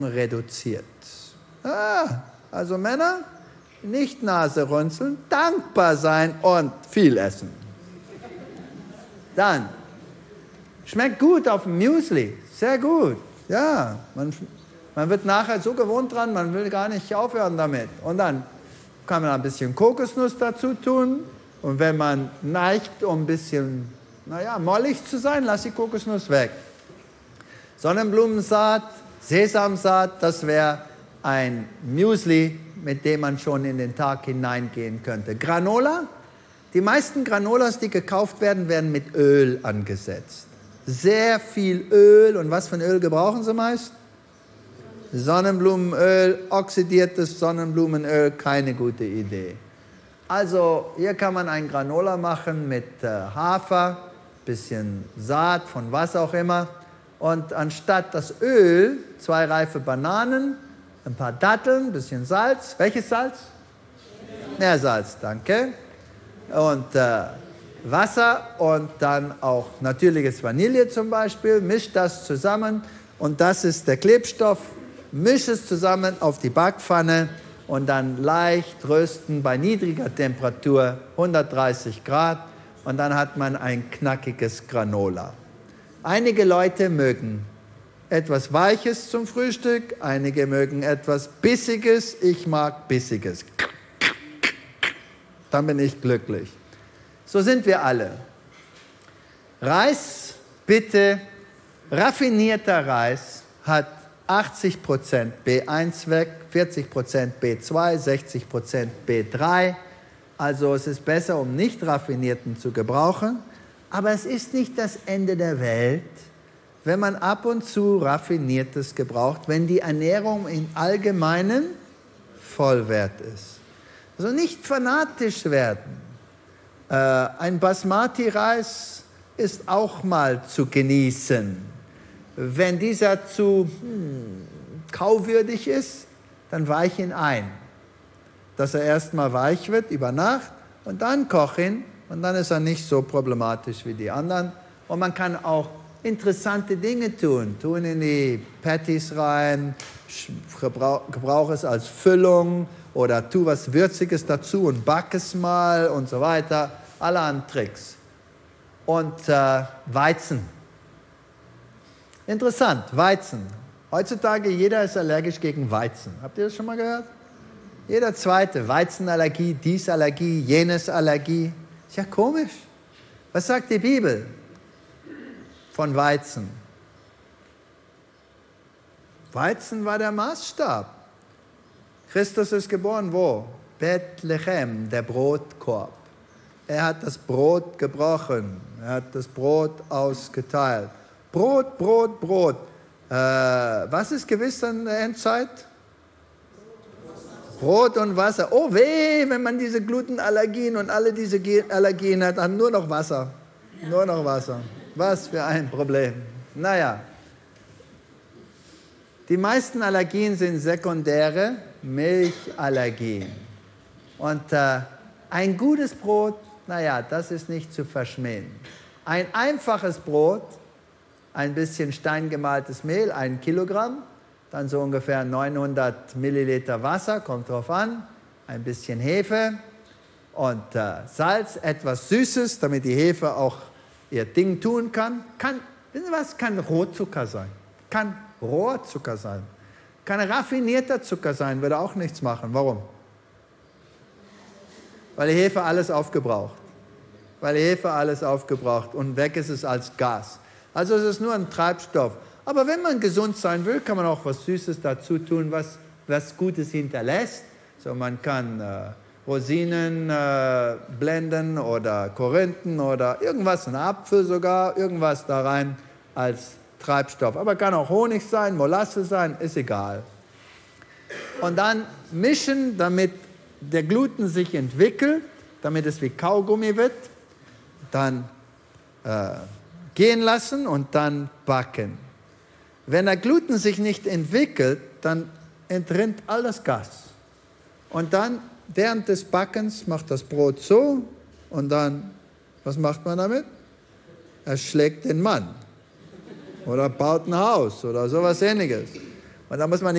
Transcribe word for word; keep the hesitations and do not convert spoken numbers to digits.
reduziert. Ah, also Männer, nicht Nase runzeln, dankbar sein und viel essen. Dann, schmeckt gut auf dem Müsli, sehr gut. Ja, man, man wird nachher so gewohnt dran, man will gar nicht aufhören damit. Und dann kann man ein bisschen Kokosnuss dazu tun. Und wenn man neigt, um ein bisschen, naja, mollig zu sein, lass die Kokosnuss weg. Sonnenblumensaat, Sesamsaat, das wäre ein Müsli, mit dem man schon in den Tag hineingehen könnte. Granola, die meisten Granolas, die gekauft werden, werden mit Öl angesetzt. Sehr viel Öl. Und was für ein Öl gebrauchen sie meist? Sonnenblumenöl, oxidiertes Sonnenblumenöl, keine gute Idee. Also hier kann man ein Granola machen mit äh, Hafer, bisschen Saat von was auch immer. Und anstatt das Öl, zwei reife Bananen, ein paar Datteln, ein bisschen Salz. Welches Salz? Meersalz, danke. Und äh, Wasser und dann auch natürliches Vanille zum Beispiel. Mischt das zusammen und das ist der Klebstoff. Misch es zusammen auf die Backpfanne und dann leicht rösten bei niedriger Temperatur, hundertdreißig Grad. Und dann hat man ein knackiges Granola. Einige Leute mögen etwas Weiches zum Frühstück, einige mögen etwas Bissiges. Ich mag Bissiges. Dann bin ich glücklich. So sind wir alle. Reis, bitte, raffinierter Reis hat achtzig Prozent B eins weg, vierzig Prozent B zwei, sechzig Prozent B drei. Also es ist besser, um nicht raffinierten zu gebrauchen. Aber es ist nicht das Ende der Welt, wenn man ab und zu Raffiniertes gebraucht, wenn die Ernährung im Allgemeinen Vollwert ist. Also nicht fanatisch werden. Äh, ein Basmati-Reis ist auch mal zu genießen. Wenn dieser zu hm, kauwürdig ist, dann weich ihn ein. Dass er erstmal weich wird über Nacht und dann koch ihn und dann ist er nicht so problematisch wie die anderen. Und man kann auch interessante Dinge tun. Tun in die Patties rein, gebrauch, gebrauch es als Füllung oder tu was Würziges dazu und back es mal und so weiter. Allerhand Tricks. Und äh, Weizen. Interessant, Weizen. Heutzutage jeder ist allergisch gegen Weizen. Habt ihr das schon mal gehört? Jeder Zweite, Weizenallergie, dies Allergie, jenes Allergie. Ist ja komisch. Was sagt die Bibel von Weizen? Weizen war der Maßstab. Christus ist geboren wo? Bethlehem, der Brotkorb. Er hat das Brot gebrochen. Er hat das Brot ausgeteilt. Brot, Brot, Brot. Äh, was ist gewiss an der Endzeit? Brot und Wasser. Oh weh, wenn man diese Glutenallergien und alle diese Allergien hat, dann nur noch Wasser. Nur noch Wasser. Was für ein Problem. Naja. Die meisten Allergien sind sekundäre Milchallergien. Und äh, ein gutes Brot, naja, das ist nicht zu verschmähen. Ein einfaches Brot, ein bisschen steingemaltes Mehl, ein Kilogramm, dann so ungefähr neunhundert Milliliter Wasser, kommt drauf an, ein bisschen Hefe und äh, Salz, etwas Süßes, damit die Hefe auch ihr Ding tun kann. Kann, wissen Sie was, kann Rohzucker sein, kann Rohrzucker sein, kann raffinierter Zucker sein, würde auch nichts machen. Warum? Weil die Hefe alles aufgebraucht. Weil die Hefe alles aufgebraucht und weg ist es als Gas. Also es ist nur ein Treibstoff. Aber wenn man gesund sein will, kann man auch was Süßes dazu tun, was, was Gutes hinterlässt. So, man kann äh, Rosinen äh, blenden oder Korinthen oder irgendwas, ein Apfel sogar, irgendwas da rein als Treibstoff. Aber kann auch Honig sein, Molasse sein, ist egal. Und dann mischen, damit der Gluten sich entwickelt, damit es wie Kaugummi wird, dann äh, gehen lassen und dann backen. Wenn der Gluten sich nicht entwickelt, dann entrinnt all das Gas. Und dann, während des Backens, macht das Brot so und dann, was macht man damit? Er schlägt den Mann oder baut ein Haus oder sowas Ähnliches. Und da muss man